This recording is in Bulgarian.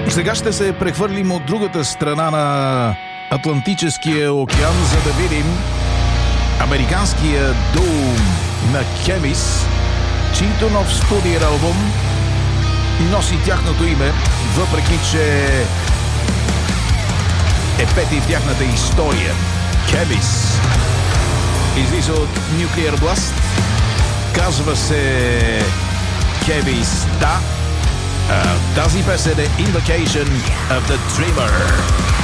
Сега ще се прехвърлим от другата страна на Атлантическия океан, за да видим американския дуо на Chemist, чийто нов студиен албум носи тяхното име, въпреки че е пети в тяхната история. Chemist излиза от Nuclear Blast, казва се Chemist. Тази песен е Invocation of the Dreamer.